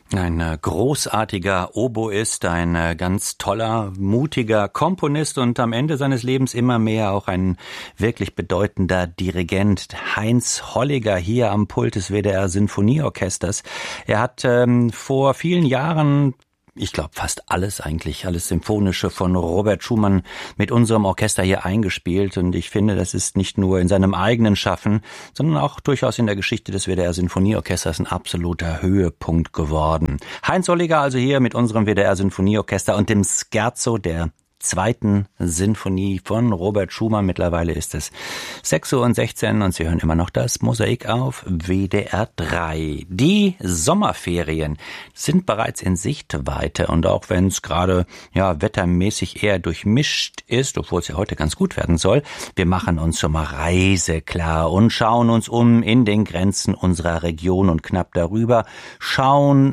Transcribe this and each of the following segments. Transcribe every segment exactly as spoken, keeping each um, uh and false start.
Ein großartiger Oboist, ein ganz toller, mutiger Komponist und am Ende seines Lebens immer mehr auch ein wirklich bedeutender Dirigent. Heinz Holliger hier am Pult des W D R Sinfonieorchesters. Er hat ähm, vor vielen Jahren ich glaube fast alles eigentlich, alles Symphonische von Robert Schumann mit unserem Orchester hier eingespielt. Und ich finde, das ist nicht nur in seinem eigenen Schaffen, sondern auch durchaus in der Geschichte des W D R Sinfonieorchesters ein absoluter Höhepunkt geworden. Heinz Holliger also hier mit unserem W D R Sinfonieorchester und dem Scherzo der zweiten Sinfonie von Robert Schumann. Mittlerweile ist es sechs Uhr sechzehn und Sie hören immer noch das Mosaik auf W D R drei. Die Sommerferien sind bereits in Sichtweite und auch wenn es gerade ja wettermäßig eher durchmischt ist, obwohl es ja heute ganz gut werden soll, wir machen uns schon mal reiseklar und schauen uns um in den Grenzen unserer Region und knapp darüber, schauen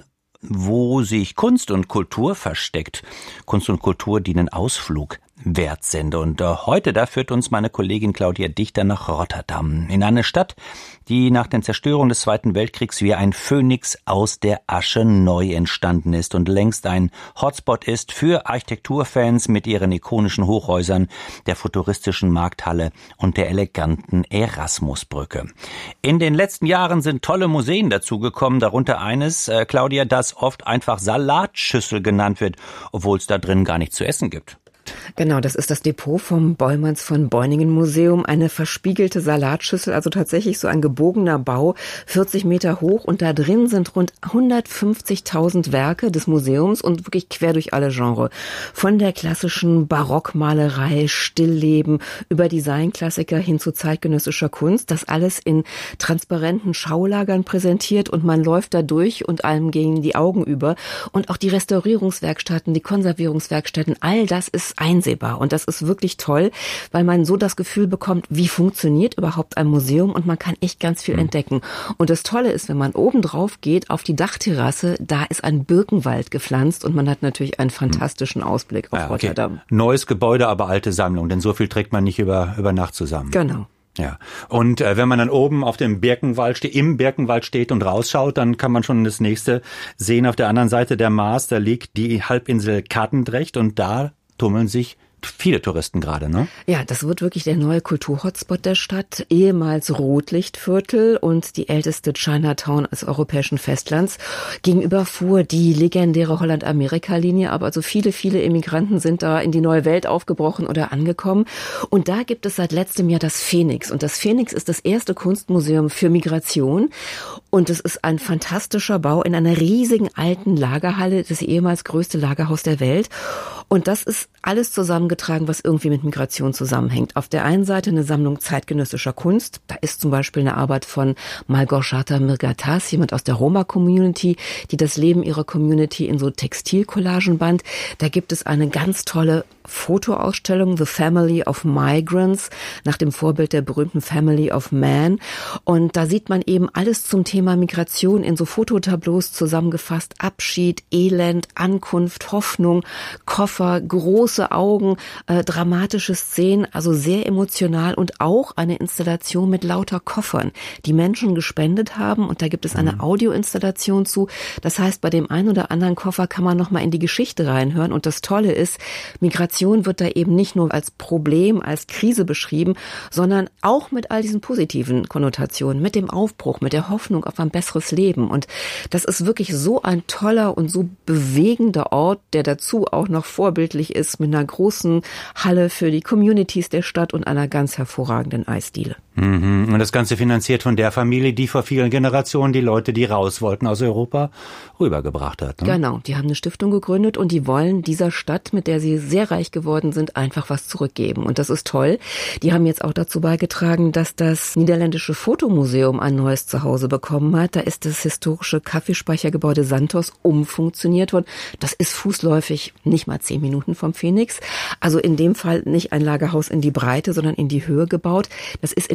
wo sich Kunst und Kultur versteckt. Kunst und Kultur, die einen Ausflug wert sind. Und äh, heute, da führt uns meine Kollegin Claudia Dichter nach Rotterdam, in eine Stadt, die nach den Zerstörungen des Zweiten Weltkriegs wie ein Phönix aus der Asche neu entstanden ist und längst ein Hotspot ist für Architekturfans mit ihren ikonischen Hochhäusern, der futuristischen Markthalle und der eleganten Erasmusbrücke. In den letzten Jahren sind tolle Museen dazugekommen, darunter eines, äh, Claudia, das oft einfach Salatschüssel genannt wird, obwohl es da drin gar nichts zu essen gibt. Genau, das ist das Depot vom Boijmans von Beuningen Museum. Eine verspiegelte Salatschüssel, also tatsächlich so ein gebogener Bau, vierzig Meter hoch. Und da drin sind rund hundertfünfzigtausend Werke des Museums und wirklich quer durch alle Genres. Von der klassischen Barockmalerei, Stillleben, über Designklassiker hin zu zeitgenössischer Kunst. Das alles in transparenten Schaulagern präsentiert und man läuft da durch und allem gehen die Augen über. Und auch die Restaurierungswerkstätten, die Konservierungswerkstätten, all das ist einsehbar und das ist wirklich toll, weil man so das Gefühl bekommt, wie funktioniert überhaupt ein Museum und man kann echt ganz viel mhm. entdecken. Und das Tolle ist, wenn man oben drauf geht auf die Dachterrasse, da ist ein Birkenwald gepflanzt und man hat natürlich einen fantastischen Ausblick auf ja, okay. Rotterdam. Neues Gebäude, aber alte Sammlung, denn so viel trägt man nicht über, über Nacht zusammen. Genau. Ja, und äh, wenn man dann oben auf dem Birkenwald steht, im Birkenwald steht und rausschaut, dann kann man schon das nächste sehen. Auf der anderen Seite der Maas, da liegt die Halbinsel Katendrecht und da tummeln sich viele Touristen gerade, ne? Ja, das wird wirklich der neue Kulturhotspot der Stadt, ehemals Rotlichtviertel und die älteste Chinatown des europäischen Festlands. Gegenüber fuhr die legendäre Holland-Amerika-Linie, aber also viele, viele Immigranten sind da in die neue Welt aufgebrochen oder angekommen. Und da gibt es seit letztem Jahr das Phoenix. Und das Phoenix ist das erste Kunstmuseum für Migration. Und es ist ein fantastischer Bau in einer riesigen alten Lagerhalle, das ehemals größte Lagerhaus der Welt. Und das ist alles zusammengetragen, was irgendwie mit Migration zusammenhängt. Auf der einen Seite eine Sammlung zeitgenössischer Kunst. Da ist zum Beispiel eine Arbeit von Malgorzata Mirgatas, jemand aus der Roma-Community, die das Leben ihrer Community in so Textilcollagen band. Da gibt es eine ganz tolle Fotoausstellung, The Family of Migrants, nach dem Vorbild der berühmten Family of Man. Und da sieht man eben alles zum Thema Migration in so Fototableaus zusammengefasst. Abschied, Elend, Ankunft, Hoffnung, Koffer, große Augen, äh, dramatische Szenen, also sehr emotional und auch eine Installation mit lauter Koffern, die Menschen gespendet haben. Und da gibt es eine Audioinstallation zu. Das heißt, bei dem einen oder anderen Koffer kann man nochmal in die Geschichte reinhören. Und das Tolle ist, Migration wird da eben nicht nur als Problem, als Krise beschrieben, sondern auch mit all diesen positiven Konnotationen, mit dem Aufbruch, mit der Hoffnung auf ein besseres Leben. Und das ist wirklich so ein toller und so bewegender Ort, der dazu auch noch vorbildlich ist mit einer großen Halle für die Communities der Stadt und einer ganz hervorragenden Eisdiele. Mhm. Und das Ganze finanziert von der Familie, die vor vielen Generationen die Leute, die raus wollten aus Europa, rübergebracht hat. Ne? Genau, die haben eine Stiftung gegründet und die wollen dieser Stadt, mit der sie sehr reich geworden sind, einfach was zurückgeben. Und das ist toll. Die haben jetzt auch dazu beigetragen, dass das niederländische Fotomuseum ein neues Zuhause bekommen hat. Da ist das historische Kaffeespeichergebäude Santos umfunktioniert worden. Das ist fußläufig nicht mal zehn Minuten vom Phoenix. Also in dem Fall nicht ein Lagerhaus in die Breite, sondern in die Höhe gebaut. Das ist in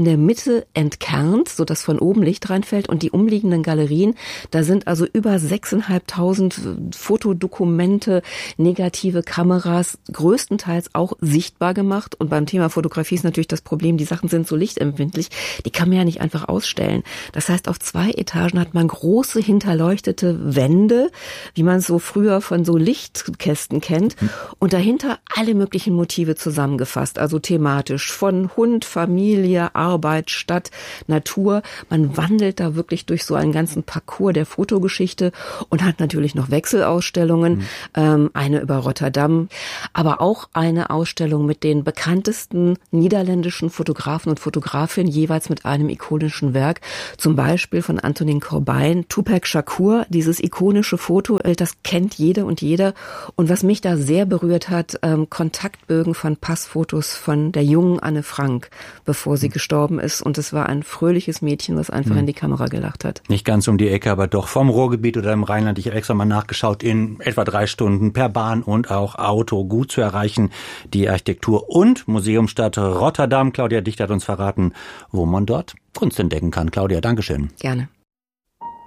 der Mitte entkernt, sodass von oben Licht reinfällt, und die umliegenden Galerien, da sind also über sechstausendfünfhundert Fotodokumente, negative Kameras, größtenteils auch sichtbar gemacht. Und beim Thema Fotografie ist natürlich das Problem, die Sachen sind so lichtempfindlich, die kann man ja nicht einfach ausstellen. Das heißt, auf zwei Etagen hat man große hinterleuchtete Wände, wie man es so früher von so Lichtkästen kennt, und dahinter alle möglichen Motive zusammengefasst, also thematisch von Hund, Familie, Arbeit, Stadt, Natur. Man wandelt da wirklich durch so einen ganzen Parcours der Fotogeschichte und hat natürlich noch Wechselausstellungen, mhm. ähm, eine über Rotterdam, aber auch eine Ausstellung mit den bekanntesten niederländischen Fotografen und Fotografinnen, jeweils mit einem ikonischen Werk, zum Beispiel von Antonin Corbijn, Tupac Shakur, dieses ikonische Foto, das kennt jede und jeder. Und was mich da sehr berührt hat, ähm, Kontaktbögen von Passfotos von der jungen Anne Frank, bevor sie mhm. gestorben ist. Und es war ein fröhliches Mädchen, was einfach mhm. in die Kamera gelacht hat. Nicht ganz um die Ecke, aber doch vom Ruhrgebiet oder im Rheinland. Ich habe extra mal nachgeschaut, in etwa drei Stunden per Bahn und auch Auto gut zu erreichen. Die Architektur- und Museumsstadt Rotterdam. Claudia Dichter hat uns verraten, wo man dort Kunst entdecken kann. Claudia, Dankeschön. Gerne.